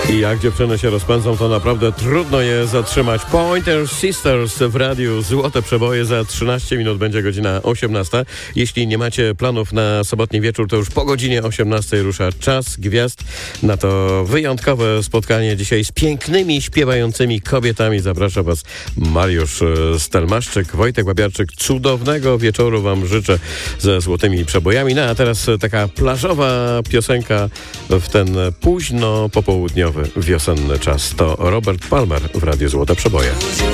I jak dziewczyny się rozpędzą, to naprawdę trudno je zatrzymać. Pointer Sisters w radiu Złote Przeboje. Za 13 minut będzie godzina 18. Jeśli nie macie planów na sobotni wieczór, to już po godzinie 18 rusza Czas Gwiazd. Na to wyjątkowe spotkanie dzisiaj z pięknymi, śpiewającymi kobietami. Zaprasza Was Mariusz Stelmaszczyk, Wojtek Łabiarczyk. Cudownego wieczoru Wam życzę ze Złotymi Przebojami. No a teraz taka plażowa piosenka w ten późno popołudniowy, wiosenny czas. To Robert Palmer w Radiu Złote Przeboje.